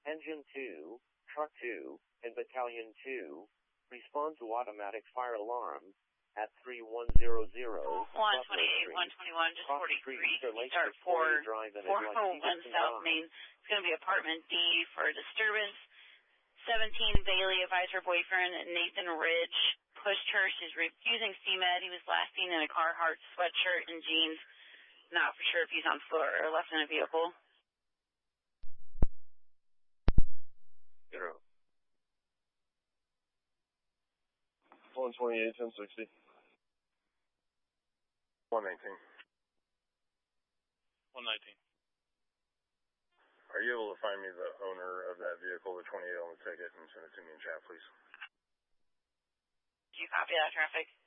Engine 2, Truck 2, and Battalion 2, respond to automatic fire alarm at 3100 128, 121, just 43, start 401 South Main. It's going to be apartment D for disturbance. 17 Bailey advised her boyfriend Nathan Ridge pushed her. She's refusing CMED. He was last seen in a Carhartt sweatshirt and jeans. Not for sure if he's on foot or left in a vehicle. 0. 128, 1060. 119. 119. Are you able to find me the owner of that vehicle, the 28 on the ticket, and send it to me in chat, please? Do you copy that, traffic?